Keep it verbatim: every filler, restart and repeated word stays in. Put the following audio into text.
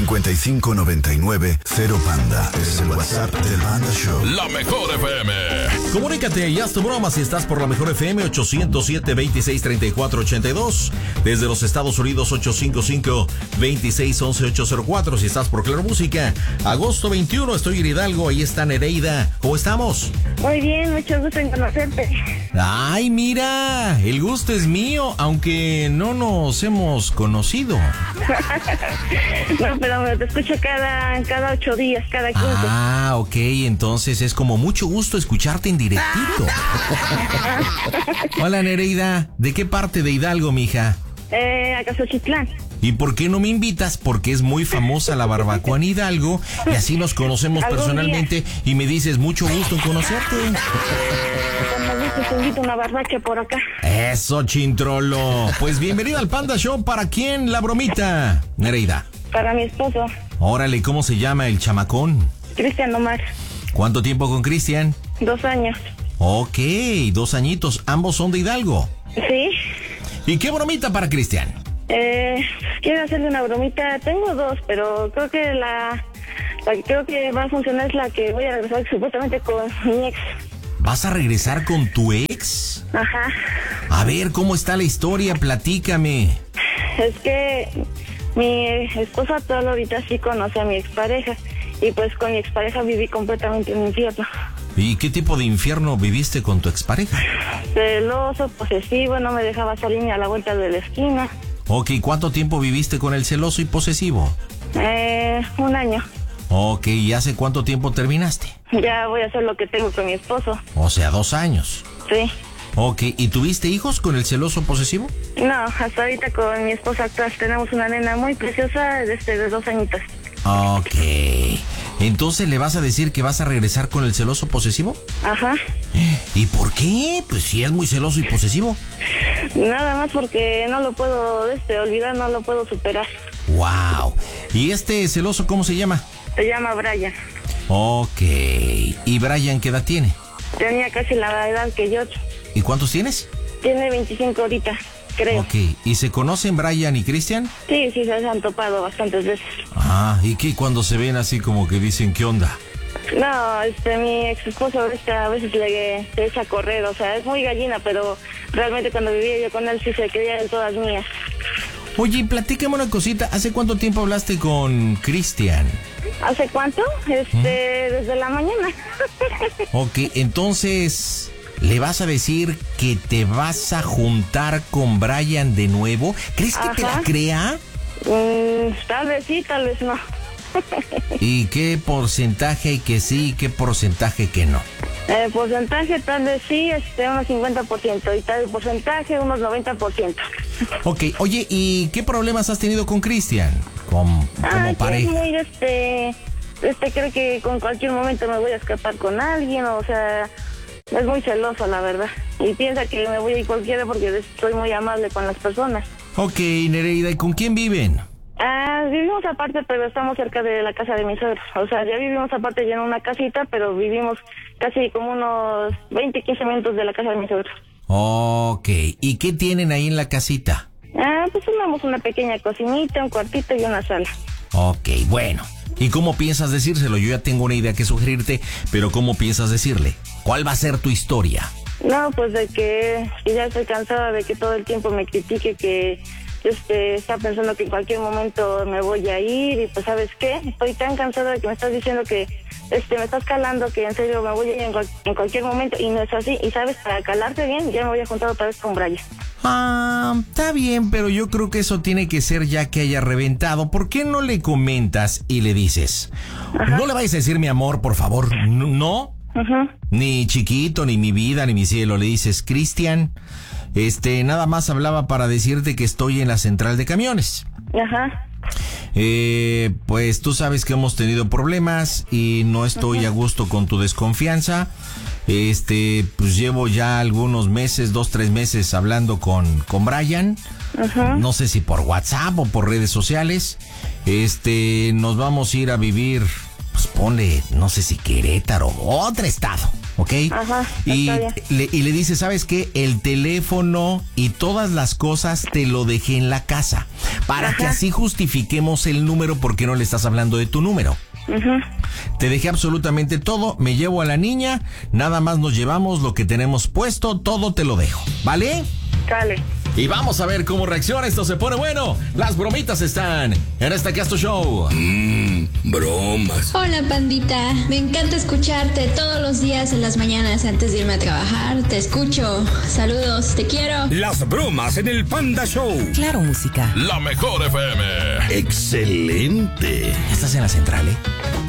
cincuenta y cinco noventa y nueve cero Panda. Es el WhatsApp del Panda Show. La mejor F M. Comunícate y haz tu broma si estás por la mejor F M ochocientos siete, veintiséis, treinta y cuatro, ochenta y dos. Desde los Estados Unidos ochocientos cincuenta y cinco, veintiséis, once, ochocientos cuatro. Si estás por Claro Música. Agosto veintiuno, estoy en Hidalgo. Ahí está Nereida. ¿Cómo estamos? Muy bien, mucho gusto en conocerte. Ay, mira, el gusto es mío, aunque no nos hemos conocido. No, pero te escucho cada, cada ocho días, cada quince. Ah, ok, entonces es como mucho gusto escucharte en directito. Hola, Nereida, ¿de qué parte de Hidalgo, mija? Eh, a Casochitlán. ¿Y por qué no me invitas? Porque es muy famosa la barbacoa en Hidalgo y así nos conocemos personalmente día. Y me dices mucho gusto en conocerte. Cuando gustes te invito una barbacha por acá. Eso, chintrolo. Pues bienvenido al Panda Show. ¿Para quién la bromita, Nereida? Para mi esposo. Órale, ¿cómo se llama el chamacón? Cristian Omar. ¿Cuánto tiempo con Cristian? Dos años. Ok, dos añitos. ¿Ambos son de Hidalgo? Sí. ¿Y qué bromita para Cristian? Eh, quiero hacerle una bromita. Tengo dos, pero creo que la, la que creo que va a funcionar es la que voy a regresar supuestamente con mi ex. ¿Vas a regresar con tu ex? Ajá. A ver, ¿cómo está la historia? Platícame. Es que mi esposa toda ahorita sí conoce a mi expareja. Y pues con mi expareja viví completamente en un infierno. ¿Y qué tipo de infierno viviste con tu expareja? Celoso, posesivo, no me dejaba salir ni a la vuelta de la esquina. Ok, ¿cuánto tiempo viviste con el celoso y posesivo? Eh, un año. Ok, ¿y hace cuánto tiempo terminaste? Ya voy a hacer lo que tengo con mi esposo. O sea, dos años. Sí. Ok, ¿y tuviste hijos con el celoso posesivo? No, hasta ahorita con mi esposa actual tenemos una nena muy preciosa desde de dos añitos. Ok, entonces le vas a decir que vas a regresar con el celoso posesivo. Ajá. ¿Y por qué? Pues si es muy celoso y posesivo. Nada más porque no lo puedo este, olvidar, no lo puedo superar. Wow. ¿Y este celoso cómo se llama? Se llama Brian. Ok, ¿y Brian qué edad tiene? Tenía casi la edad que yo. ¿Y cuántos tienes? Tiene veinticinco ahorita, creo. Ok, ¿y se conocen Brian y Cristian? Sí, sí, se han topado bastantes veces. Ah, ¿y qué cuando se ven así como que dicen qué onda? No, este, mi ex esposo este, a veces le se echa a correr, o sea, es muy gallina, pero realmente cuando vivía yo con él sí se creía en todas mías. Oye, platícame una cosita, ¿hace cuánto tiempo hablaste con Cristian? ¿Hace cuánto? Este, ¿Mm? Desde la mañana. Ok, entonces, ¿le vas a decir que te vas a juntar con Brian de nuevo? ¿Crees que Ajá. te la crea? Mm, tal vez sí, tal vez no. ¿Y qué porcentaje hay que sí y qué porcentaje que no? El porcentaje tal vez sí, este, unos cincuenta por ciento y tal porcentaje unos noventa por ciento. Ok, oye, ¿y qué problemas has tenido con Cristian? Como, como ah, pareja. Muy, este, este, creo que con cualquier momento me voy a escapar con alguien, o sea, es muy celoso, la verdad. Y piensa que me voy a ir cualquiera porque soy muy amable con las personas. Ok, Nereida, ¿y con quién viven? Ah, vivimos aparte, pero estamos cerca de la casa de mis suegros. O sea, ya vivimos aparte ya en una casita, pero vivimos casi como unos veinte, quince minutos de la casa de mis suegros. Ok, ¿y qué tienen ahí en la casita? Ah, pues tenemos una pequeña cocinita, un cuartito y una sala. Ok, bueno. ¿Y cómo piensas decírselo? Yo ya tengo una idea que sugerirte, pero ¿cómo piensas decirle? ¿Cuál va a ser tu historia? No, pues de que, que ya estoy cansada de que todo el tiempo me critique, que este, está pensando que en cualquier momento me voy a ir y pues ¿sabes qué? Estoy tan cansada de que me estás diciendo que este, me estás calando, que en serio me voy a ir en, cual, en cualquier momento y no es así. Y sabes, para calarte bien, ya me voy a juntar otra vez con Brian. Ah, está bien, pero yo creo que eso tiene que ser ya que haya reventado. ¿Por qué no le comentas y le dices? Ajá. No le vayas a decir mi amor, por favor, no. Ajá. Ni chiquito, ni mi vida, ni mi cielo. Le dices, Cristian, este, nada más hablaba para decirte que estoy en la central de camiones. Ajá. Eh, pues tú sabes que hemos tenido problemas y no estoy Ajá. a gusto con tu desconfianza. Este, pues llevo ya algunos meses, dos, tres meses hablando con, con Brian. Ajá. No sé si por WhatsApp o por redes sociales. Este, nos vamos a ir a vivir pues ponle, no sé si Querétaro, otro estado, ¿ok? Ajá, y, está bien. le, y le dice, ¿sabes qué? El teléfono y todas las cosas te lo dejé en la casa, para Ajá. que así justifiquemos el número, porque no le estás hablando de tu número. Uh-huh. Te dejé absolutamente todo, me llevo a la niña, nada más nos llevamos lo que tenemos puesto, todo te lo dejo, ¿vale? Dale. Y vamos a ver cómo reacciona, esto se pone bueno. Las bromitas están en este Casto Show. Mmm, bromas. Hola, pandita. Me encanta escucharte todos los días en las mañanas antes de irme a trabajar. Te escucho. Saludos, te quiero. Las bromas en el Panda Show. Claro, música. La mejor F M. Excelente. ¿Estás en la central, eh?